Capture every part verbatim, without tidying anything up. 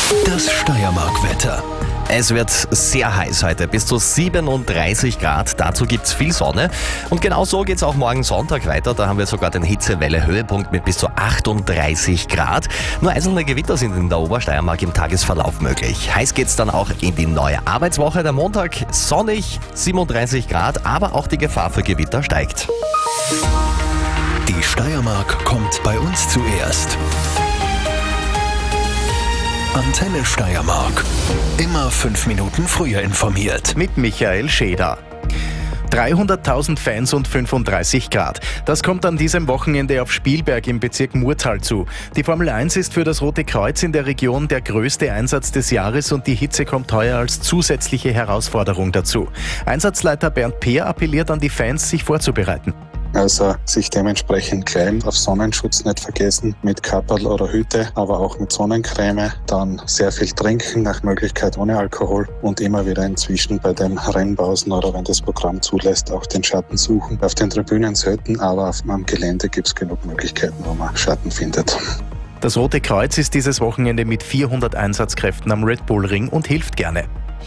Das Steiermark-Wetter. Es wird sehr heiß heute, bis zu siebenunddreißig Grad. Dazu gibt's viel Sonne. Und genau so geht's auch morgen Sonntag weiter. Da haben wir sogar den Hitzewelle-Höhepunkt mit bis zu achtunddreißig Grad. Nur einzelne Gewitter sind in der Obersteiermark im Tagesverlauf möglich. Heiß geht's dann auch in die neue Arbeitswoche. Der Montag sonnig, siebenunddreißig Grad, aber auch die Gefahr für Gewitter steigt. Die Steiermark kommt bei uns zuerst. Antenne Steiermark. Immer fünf Minuten früher informiert. Mit Michael Scheder. dreihunderttausend Fans und fünfunddreißig Grad. Das kommt an diesem Wochenende auf Spielberg im Bezirk Murtal zu. Die Formel eins ist für das Rote Kreuz in der Region der größte Einsatz des Jahres und die Hitze kommt heuer als zusätzliche Herausforderung dazu. Einsatzleiter Bernd Peer appelliert an die Fans, sich vorzubereiten. Also sich dementsprechend kleiden, auf Sonnenschutz nicht vergessen, mit Kapperl oder Hüte, aber auch mit Sonnencreme. Dann sehr viel trinken, nach Möglichkeit ohne Alkohol und immer wieder inzwischen bei den Rennpausen oder wenn das Programm zulässt, auch den Schatten suchen. Auf den Tribünen selten, aber auf dem Gelände gibt es genug Möglichkeiten, wo man Schatten findet. Das Rote Kreuz ist dieses Wochenende mit vierhundert Einsatzkräften am Red Bull Ring und hilft gerne.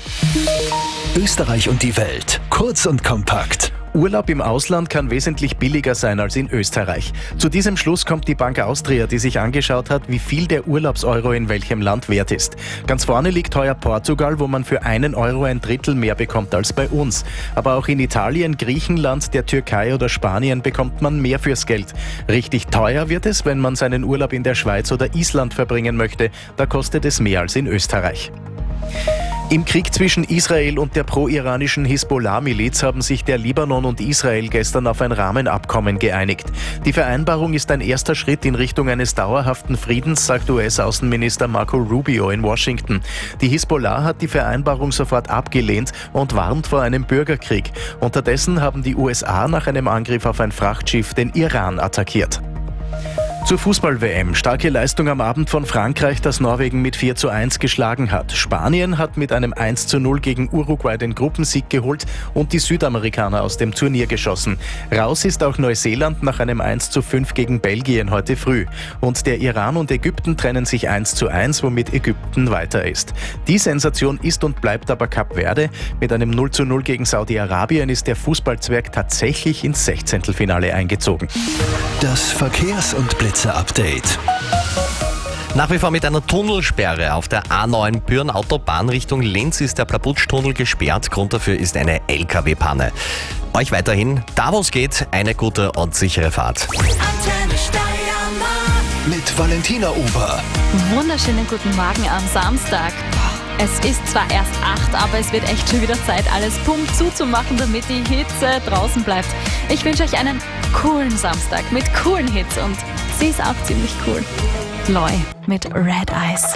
Österreich und die Welt. Kurz und kompakt. Urlaub im Ausland kann wesentlich billiger sein als in Österreich. Zu diesem Schluss kommt die Bank Austria, die sich angeschaut hat, wie viel der Urlaubseuro in welchem Land wert ist. Ganz vorne liegt heuer Portugal, wo man für einen Euro ein Drittel mehr bekommt als bei uns. Aber auch in Italien, Griechenland, der Türkei oder Spanien bekommt man mehr fürs Geld. Richtig teuer wird es, wenn man seinen Urlaub in der Schweiz oder Island verbringen möchte. Da kostet es mehr als in Österreich. Im Krieg zwischen Israel und der pro-iranischen Hisbollah-Miliz haben sich der Libanon und Israel gestern auf ein Rahmenabkommen geeinigt. Die Vereinbarung ist ein erster Schritt in Richtung eines dauerhaften Friedens, sagt U S-Außenminister Marco Rubio in Washington. Die Hisbollah hat die Vereinbarung sofort abgelehnt und warnt vor einem Bürgerkrieg. Unterdessen haben die U S A nach einem Angriff auf ein Frachtschiff den Iran attackiert. Zur Fußball-W M. Starke Leistung am Abend von Frankreich, das Norwegen mit vier zu eins geschlagen hat. Spanien hat mit einem eins zu null gegen Uruguay den Gruppensieg geholt und die Südamerikaner aus dem Turnier geschossen. Raus ist auch Neuseeland nach einem eins zu fünf gegen Belgien heute früh. Und der Iran und Ägypten trennen sich eins zu eins, womit Ägypten weiter ist. Die Sensation ist und bleibt aber Kap Verde. Mit einem null zu null gegen Saudi-Arabien ist der Fußballzwerg tatsächlich ins Sechzehntelfinale eingezogen. Das Verkehrs- und Blitzer-Update. Nach wie vor mit einer Tunnelsperre auf der A neun Büren-Autobahn Richtung Linz ist der Plabutsch-Tunnel gesperrt. Grund dafür ist eine L K W-Panne. Euch weiterhin, da wo es geht, eine gute und sichere Fahrt. Antenne Steiermark. Mit Valentina Ober. Wunderschönen guten Morgen am Samstag. Es ist zwar erst acht, aber es wird echt schon wieder Zeit, alles pump zuzumachen, damit die Hitze draußen bleibt. Ich wünsche euch einen coolen Samstag mit coolen Hits und sie ist auch ziemlich cool. Loi mit Red Eyes.